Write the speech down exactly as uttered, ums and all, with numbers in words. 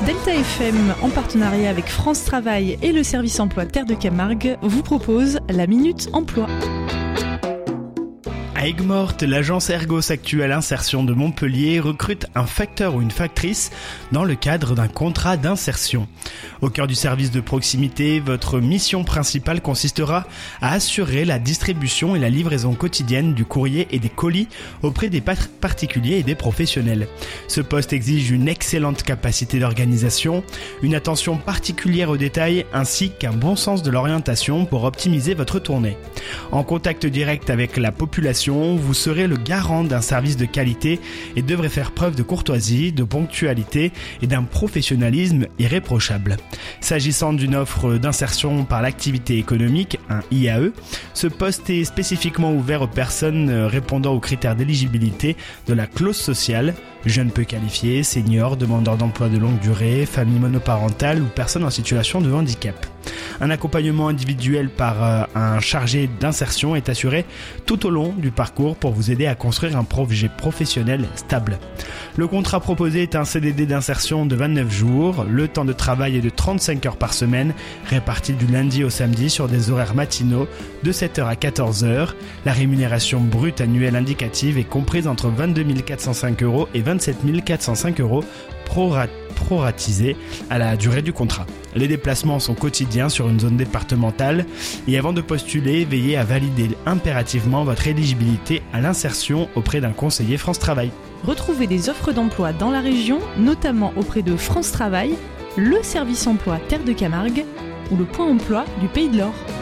Delta F M, en partenariat avec France Travail et le service emploi Terre de Camargue, vous propose la Minute Emploi. À Aigues-Mortes, l'agence Ergos Actuelle Insertion de Montpellier recrute un facteur ou une factrice dans le cadre d'un contrat d'insertion. Au cœur du service de proximité, votre mission principale consistera à assurer la distribution et la livraison quotidienne du courrier et des colis auprès des particuliers et des professionnels. Ce poste exige une excellente capacité d'organisation, une attention particulière aux détails ainsi qu'un bon sens de l'orientation pour optimiser votre tournée. En contact direct avec la population, vous serez le garant d'un service de qualité et devrez faire preuve de courtoisie, de ponctualité et d'un professionnalisme irréprochable. S'agissant d'une offre d'insertion par l'activité économique, un I A E, ce poste est spécifiquement ouvert aux personnes répondant aux critères d'éligibilité de la clause sociale, jeunes peu qualifiés, seniors, demandeurs d'emploi de longue durée, familles monoparentales ou personnes en situation de handicap. Un accompagnement individuel par euh, un chargé d'insertion est assuré tout au long du parcours pour vous aider à construire un projet professionnel stable. Le contrat proposé est un C D D d'insertion de vingt-neuf jours. Le temps de travail est de trente-cinq heures par semaine, réparti du lundi au samedi sur des horaires matinaux de sept heures à quatorze heures. La rémunération brute annuelle indicative est comprise entre vingt-deux mille quatre cent cinq euros et vingt-sept mille quatre cent cinq euros proratisés proratisé à la durée du contrat. Les déplacements sont quotidiens sur une zone départementale et avant de postuler, veillez à valider impérativement votre éligibilité à l'insertion auprès d'un conseiller France Travail. Retrouvez des offres d'emploi dans la région, notamment auprès de France Travail, le service emploi Terre de Camargue ou le point emploi du Pays de l'Or.